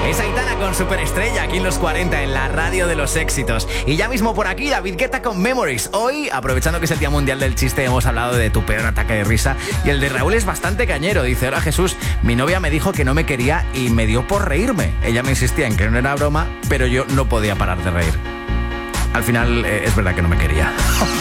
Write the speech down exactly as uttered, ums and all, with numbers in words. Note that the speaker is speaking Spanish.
Es Aitana con Superestrella aquí en los cuarenta, en la radio de los éxitos. Y ya mismo por aquí, David Guetta con Memories. Hoy, aprovechando que es el Día Mundial del Chiste, hemos hablado de tu peor ataque de risa. Y el de Raúl es bastante cañero. Dice: hola Jesús, mi novia me dijo que no me quería y me dio por reírme. Ella me insistía en que no era broma, pero yo no podía parar de reír. Al final, eh, es verdad que no me quería.